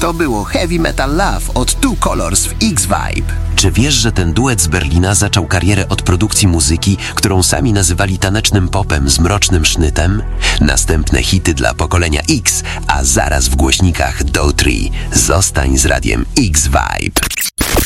To było Heavy Metal Love od Two Colors w X-Vibe. Czy wiesz, że ten duet z Berlina zaczął karierę od produkcji muzyki, którą sami nazywali tanecznym popem z mrocznym sznytem? Następne hity dla pokolenia X, a zaraz w głośnikach Do 3. Zostań z radiem X-Vibe.